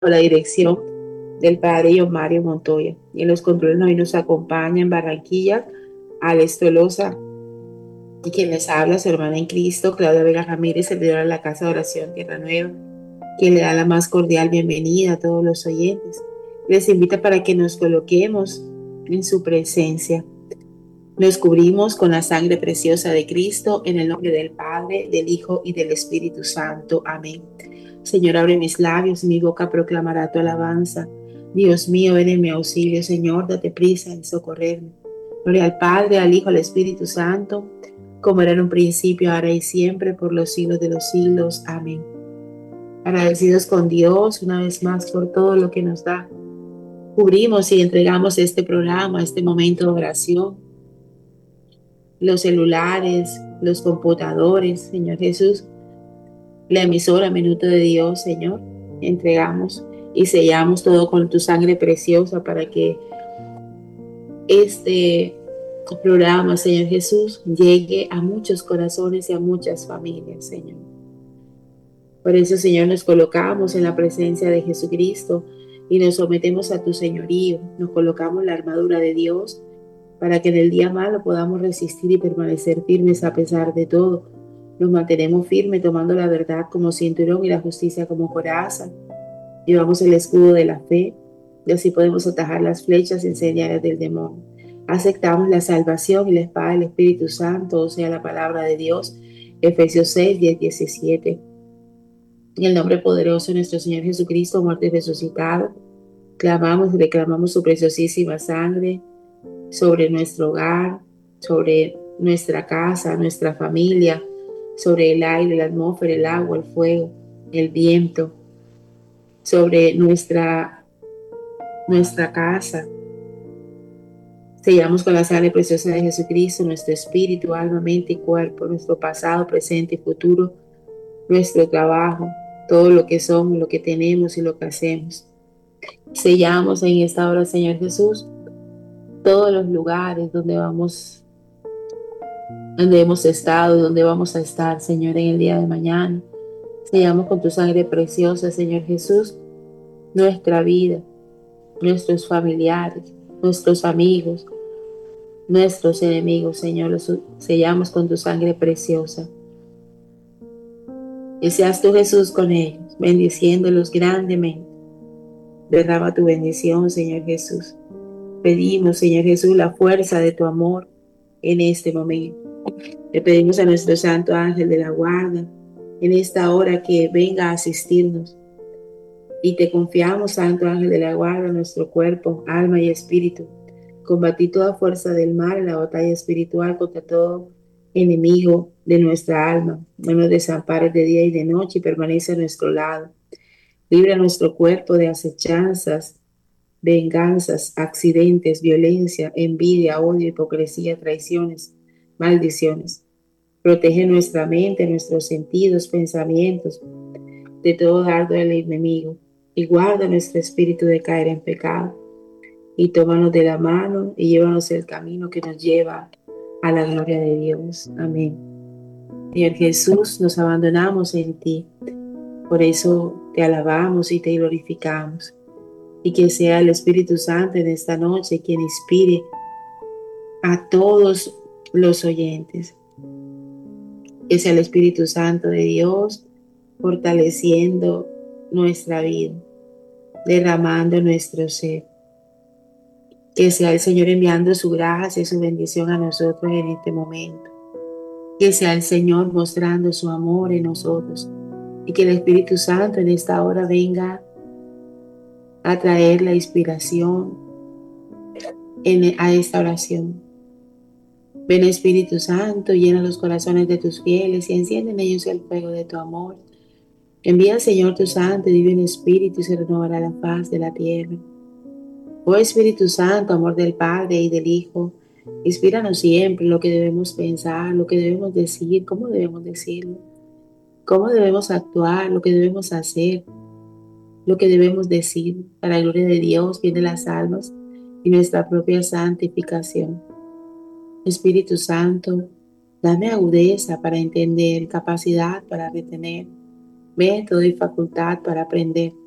la dirección del padre John Mario Montoya. Y en los controles hoy nos acompaña en Barranquilla Alex Tolosa y quien les habla, su hermana en Cristo, Claudia Vega Ramírez, servidora de la Casa de Oración Tierra Nueva, quien le da la más cordial bienvenida a todos los oyentes. Les invita para que nos coloquemos en su presencia. Nos cubrimos con la sangre preciosa de Cristo en el nombre del Padre, del Hijo y del Espíritu Santo. Amén. Señor, abre mis labios, mi boca proclamará tu alabanza. Dios mío, ven en mi auxilio, Señor, date prisa en socorrerme. Gloria al Padre, al Hijo, al Espíritu Santo, como era en un principio, ahora y siempre, por los siglos de los siglos. Amén. Agradecidos con Dios una vez más por todo lo que nos da. Cubrimos y entregamos este programa, este momento de oración, los celulares, los computadores, Señor Jesús, la emisora Minuto de Dios, Señor. Entregamos y sellamos todo con tu sangre preciosa para que este programa, Señor Jesús, llegue a muchos corazones y a muchas familias, Señor. Por eso, Señor, nos colocamos en la presencia de Jesucristo y nos sometemos a tu señorío. Nos colocamos la armadura de Dios para que en el día malo podamos resistir y permanecer firmes a pesar de todo. Nos mantenemos firmes tomando la verdad como cinturón y la justicia como coraza. Llevamos el escudo de la fe y así podemos atajar las flechas incendiarias del demonio. Aceptamos la salvación y la espada del Espíritu Santo, o sea, la palabra de Dios. Efesios 6, 10, 17. En el nombre poderoso de nuestro Señor Jesucristo, muerto y resucitado, clamamos y reclamamos su preciosísima sangre sobre nuestro hogar, sobre nuestra casa, nuestra familia, sobre el aire, la atmósfera, el agua, el fuego, el viento, sobre nuestra casa. Sellamos con la sangre preciosa de Jesucristo nuestro espíritu, alma, mente y cuerpo, nuestro pasado, presente y futuro, nuestro trabajo, todo lo que somos, lo que tenemos y lo que hacemos. Sellamos en esta hora, Señor Jesús, todos los lugares donde hemos estado y donde vamos a estar, Señor, en el día de mañana. Sellamos con tu sangre preciosa, Señor Jesús, nuestra vida, nuestros familiares, nuestros amigos, nuestros enemigos, Señor, los sellamos con tu sangre preciosa. Y seas tú, Jesús, con ellos, bendiciéndolos grandemente. Derrama tu bendición, Señor Jesús. Pedimos, Señor Jesús, la fuerza de tu amor en este momento. Le pedimos a nuestro Santo Ángel de la guarda en esta hora que venga a asistirnos. Y te confiamos, Santo Ángel de la guarda, nuestro cuerpo, alma y espíritu. Combatí toda fuerza del mal en la batalla espiritual contra todo enemigo de nuestra alma. No nos desampares de día y de noche y permanece a nuestro lado. Libra nuestro cuerpo de acechanzas, venganzas, accidentes, violencia, envidia, odio, hipocresía, traiciones, maldiciones. Protege nuestra mente, nuestros sentidos, pensamientos de todo dardo del enemigo y guarda nuestro espíritu de caer en pecado y tómanos de la mano y llévanos el camino que nos lleva a la gloria de Dios. Amén. Señor Jesús, nos abandonamos en ti. Por eso te alabamos y te glorificamos. Y que sea el Espíritu Santo en esta noche quien inspire a todos los oyentes. Que sea el Espíritu Santo de Dios fortaleciendo nuestra vida, derramando nuestro ser. Que sea el Señor enviando su gracia y su bendición a nosotros en este momento. Que sea el Señor mostrando su amor en nosotros. Y que el Espíritu Santo en esta hora venga a traer la inspiración a esta oración. Ven Espíritu Santo, llena los corazones de tus fieles y enciende en ellos el fuego de tu amor. Envía al Señor tu Santo y divino Espíritu y se renovará la faz de la tierra. Oh Espíritu Santo, amor del Padre y del Hijo, inspíranos siempre lo que debemos pensar, lo que debemos decir, cómo debemos decirlo, cómo debemos actuar, lo que debemos hacer, lo que debemos decir para la gloria de Dios, bien de las almas y nuestra propia santificación. Espíritu Santo, dame agudeza para entender, capacidad para retener, método y facultad para aprender.